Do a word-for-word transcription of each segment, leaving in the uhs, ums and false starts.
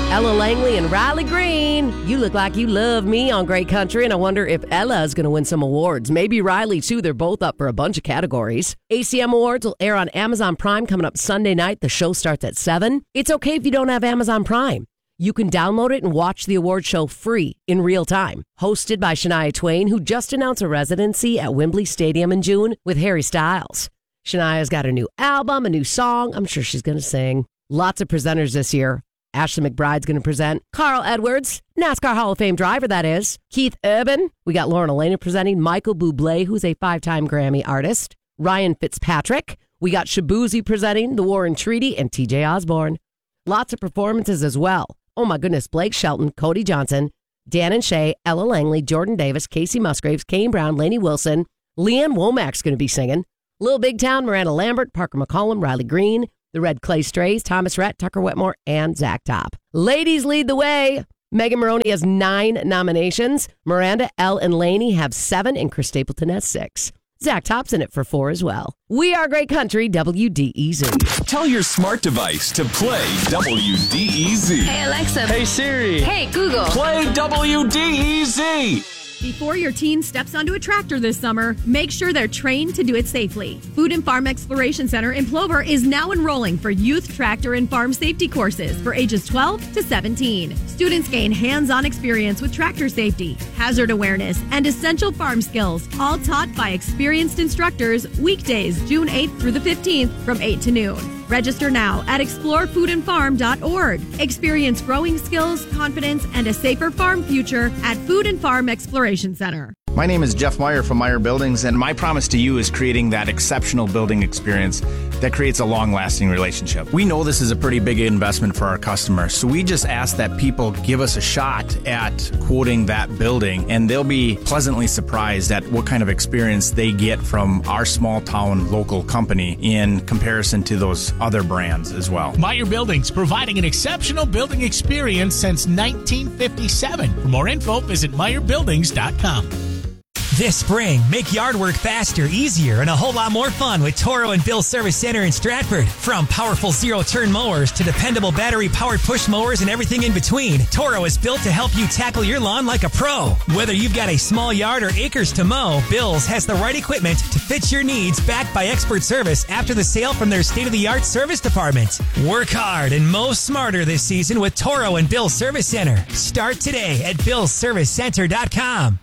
Ella Langley and Riley Green. You look like you love me on Great Country, and I wonder if Ella is going to win some awards. Maybe Riley, too. They're both up for a bunch of categories. A C M Awards will air on Amazon Prime coming up Sunday night. The show starts at seven. It's okay if you don't have Amazon Prime. You can download it and watch the award show free in real time. Hosted by Shania Twain, who just announced a residency at Wembley Stadium in June with Harry Styles. Shania's got a new album, a new song. I'm sure she's going to sing. Lots of presenters this year. Ashley McBride's going to present. Carl Edwards, NASCAR Hall of Fame driver, that is. Keith Urban. We got Lauren Elena presenting. Michael Bublé, who's a five-time Grammy artist. Ryan Fitzpatrick. We got Shabuzi presenting The War and Treaty, and T J Osborne. Lots of performances as well. Oh my goodness, Blake Shelton, Cody Johnson, Dan and Shay, Ella Langley, Jordan Davis, Casey Musgraves, Kane Brown, Lainey Wilson. Leanne Womack's going to be singing. Little Big Town, Miranda Lambert, Parker McCollum, Riley Green, the Red Clay Strays, Thomas Rhett, Tucker Wetmore, and Zach Top. Ladies lead the way. Megan Maroney has nine nominations. Miranda, Elle, and Lainey have seven, and Chris Stapleton has six. Zach Top's in it for four as well. We are Great Country, W D E Z. Tell your smart device to play W D E Z. Hey, Alexa. Hey, Siri. Hey, Google. Play W D E Z. Before your teen steps onto a tractor this summer, make sure they're trained to do it safely. Food and Farm Exploration Center in Plover is now enrolling for youth tractor and farm safety courses for ages twelve to seventeen. Students gain hands-on experience with tractor safety, hazard awareness, and essential farm skills, all taught by experienced instructors weekdays June eighth through the fifteenth from eight to noon. Register now at explore food and farm dot org. Experience growing skills, confidence, and a safer farm future at Food and Farm Exploration Center. My name is Jeff Meyer from Meyer Buildings, and my promise to you is creating that exceptional building experience that creates a long-lasting relationship. We know this is a pretty big investment for our customers, so we just ask that people give us a shot at quoting that building, and they'll be pleasantly surprised at what kind of experience they get from our small-town local company in comparison to those other brands as well. Meyer Buildings, providing an exceptional building experience since nineteen fifty-seven. For more info, visit meyer buildings dot com. This spring, make yard work faster, easier, and a whole lot more fun with Toro and Bill Service Center in Stratford. From powerful zero-turn mowers to dependable battery-powered push mowers and everything in between, Toro is built to help you tackle your lawn like a pro. Whether you've got a small yard or acres to mow, Bill's has the right equipment to fit your needs, backed by expert service after the sale from their state-of-the-art service department. Work hard and mow smarter this season with Toro and Bill Service Center. Start today at bills service center dot com.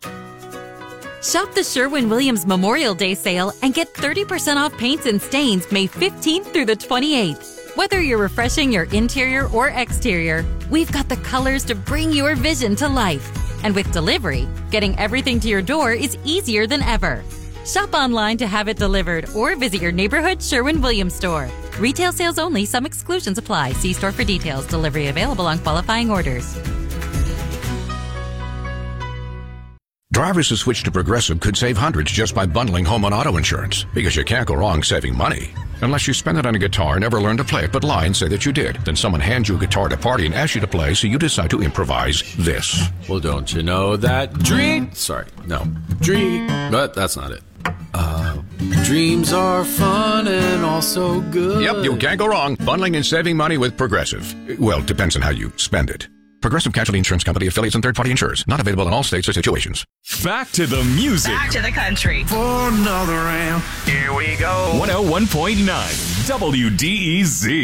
Shop the Sherwin-Williams Memorial Day sale and get thirty percent off paints and stains May fifteenth through the twenty-eighth. Whether you're refreshing your interior or exterior, we've got the colors to bring your vision to life. And with delivery, getting everything to your door is easier than ever. Shop online to have it delivered or visit your neighborhood Sherwin-Williams store. Retail sales only. Some exclusions apply. See store for details. Delivery available on qualifying orders. Drivers who switch to Progressive could save hundreds just by bundling home and auto insurance, because you can't go wrong saving money. Unless you spend it on a guitar and never learn to play it but lie and say that you did. Then someone hands you a guitar at a party and asks you to play, so you decide to improvise this. Well, don't you know that dream... Sorry, no. Dream... But that's not it. Uh, dreams are fun and also good. Yep, you can't go wrong. Bundling and saving money with Progressive. Well, depends on how you spend it. Progressive Casualty Insurance Company, affiliates, and third-party insurers. Not available in all states or situations. Back to the music. Back to the country. For another round. Here we go. one oh one point nine W D E Z.